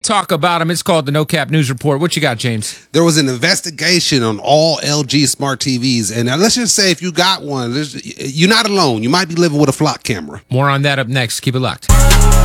talk about them. It's called the No Cap News Report. What you got, James? There was an investigation on all LG smart TVs. And now let's just say if you got one, you're not alone. You might be living with a flock camera. More on that up next. Keep it locked.